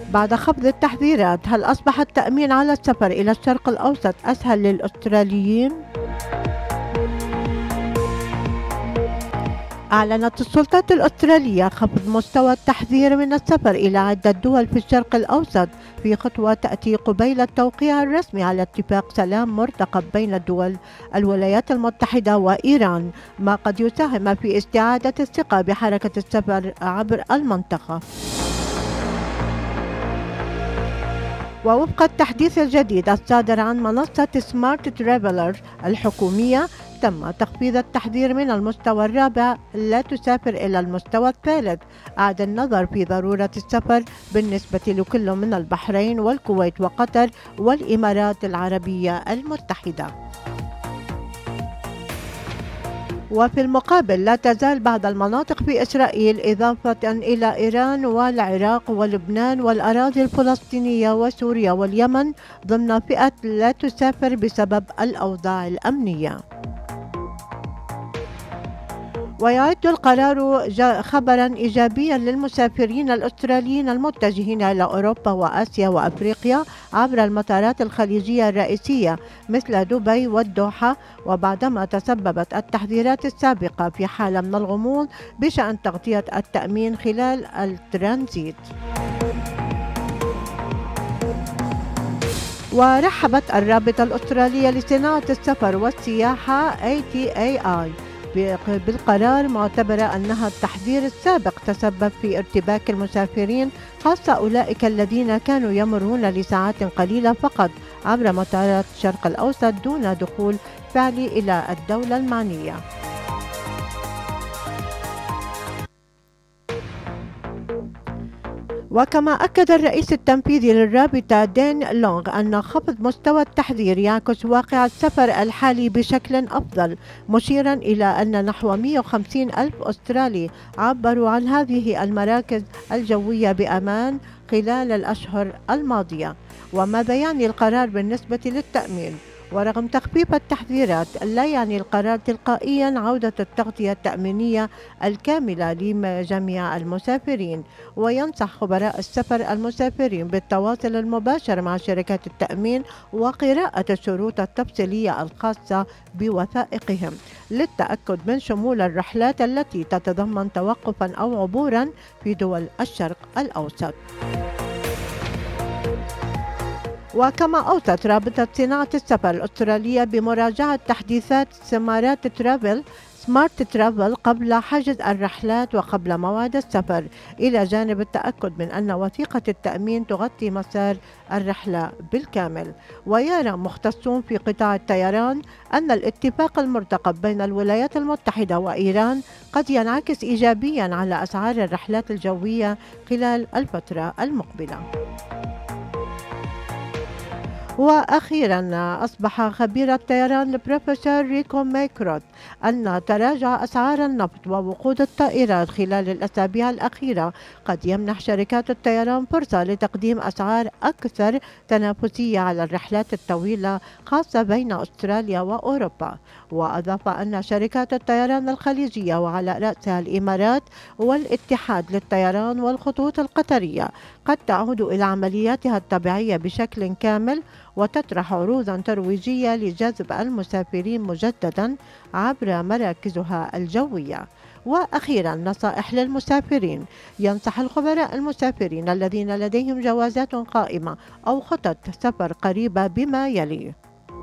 بعد خفض التحذيرات، هل أصبح التأمين على السفر إلى الشرق الأوسط أسهل للأستراليين؟ أعلنت السلطات الأسترالية خفض مستوى التحذير من السفر إلى عدة دول في الشرق الأوسط، في خطوة تأتي قبيل التوقيع الرسمي على اتفاق سلام مرتقب بين الدول الولايات المتحدة وإيران، ما قد يساهم في استعادة الثقة بحركة السفر عبر المنطقة. ووفق التحديث الجديد الصادر عن منصة سمارت ترافلر الحكومية، تم تخفيض التحذير من المستوى الرابع لا تسافر إلى المستوى الثالث، أعاد النظر في ضرورة السفر بالنسبة لكل من البحرين والكويت وقطر والإمارات العربية المتحدة. وفي المقابل، لا تزال بعض المناطق في إسرائيل إضافة إلى إيران والعراق ولبنان والأراضي الفلسطينية وسوريا واليمن ضمن فئة لا تسافر بسبب الأوضاع الأمنية. ويعد القرار خبرا إيجابيا للمسافرين الأستراليين المتجهين إلى أوروبا وآسيا وأفريقيا عبر المطارات الخليجية الرئيسية مثل دبي والدوحة، وبعدما تسببت التحذيرات السابقة في حالة من الغموض بشأن تغطية التأمين خلال الترانزيت. ورحبت الرابطة الأسترالية لصناعة السفر والسياحة ATAI بالقرار، معتبرة أنها التحذير السابق تسبب في ارتباك المسافرين، خاصة أولئك الذين كانوا يمرون لساعات قليلة فقط عبر مطارات الشرق الأوسط دون دخول فعلي إلى الدولة المعنية. وكما أكد الرئيس التنفيذي للرابطة دين لونغ أن خفض مستوى التحذير يعكس واقع السفر الحالي بشكل أفضل، مشيرا إلى أن نحو 150 ألف أسترالي عبروا عن هذه المراكز الجوية بأمان خلال الأشهر الماضية. وماذا يعني القرار بالنسبة للتأمين؟ ورغم تخفيف التحذيرات، لا يعني القرار تلقائيا عودة التغطية التأمينية الكاملة لجميع المسافرين. وينصح خبراء السفر المسافرين بالتواصل المباشر مع شركات التأمين وقراءة الشروط التفصيلية الخاصة بوثائقهم للتأكد من شمول الرحلات التي تتضمن توقفا أو عبورا في دول الشرق الأوسط. وكما أوصت رابطة صناعة السفر الأسترالية بمراجعة تحديثات سمارات سمارت ترافل قبل حجز الرحلات وقبل موعد السفر، إلى جانب التأكد من أن وثيقة التأمين تغطي مسار الرحلة بالكامل. ويرى مختصون في قطاع الطيران أن الاتفاق المرتقب بين الولايات المتحدة وإيران قد ينعكس إيجابيا على أسعار الرحلات الجوية خلال الفترة المقبلة. وأخيرا، أصبح خبير الطيران البروفيسور ريكو ماكروت أن تراجع أسعار النفط ووقود الطائرات خلال الأسابيع الأخيرة قد يمنح شركات الطيران فرصة لتقديم أسعار أكثر تنافسية على الرحلات الطويلة، خاصة بين أستراليا وأوروبا. وأضاف أن شركات الطيران الخليجية وعلى رأسها الإمارات والاتحاد للطيران والخطوط القطرية قد تعود إلى عملياتها الطبيعية بشكل كامل، وتطرح عروضا ترويجية لجذب المسافرين مجددا عبر مراكزها الجوية. وأخيرا، نصائح للمسافرين. ينصح الخبراء المسافرين الذين لديهم جوازات قائمة أو خطط سفر قريبة بما يلي: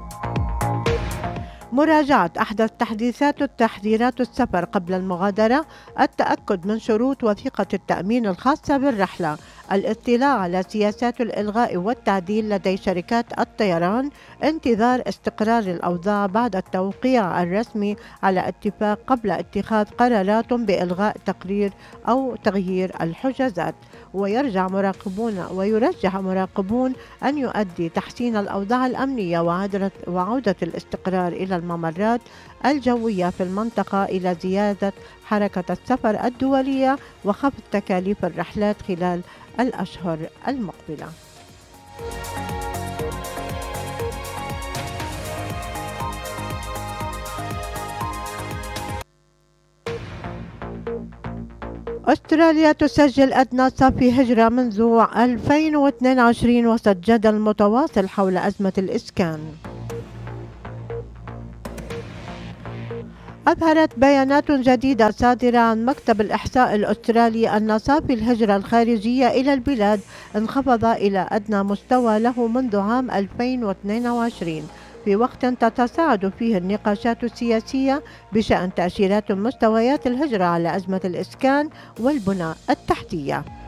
مراجعة أحدث تحذيرات السفر قبل المغادرة، التأكد من شروط وثيقة التأمين الخاصة بالرحلة، الاطلاع على سياسات الإلغاء والتعديل لدي شركات الطيران، انتظار استقرار الأوضاع بعد التوقيع الرسمي على اتفاق قبل اتخاذ قرارات بإلغاء تقرير أو تغيير الحجازات. ويرجح مراقبون أن يؤدي تحسين الأوضاع الأمنية وعودة الاستقرار إلى الممرات الجوية في المنطقة إلى زيادة حركة السفر الدولية وخفض تكاليف الرحلات خلال الأشهر المقبلة. أستراليا تسجل أدنى صافي هجرة منذ 2022 وسط جدل متواصل حول أزمة الإسكان. أظهرت بيانات جديدة صادرة عن مكتب الإحصاء الأسترالي أن صافي الهجرة الخارجية إلى البلاد انخفض إلى أدنى مستوى له منذ عام 2022، في وقت تتصاعد فيه النقاشات السياسية بشأن تأثيرات مستويات الهجرة على أزمة الإسكان والبنى التحتية.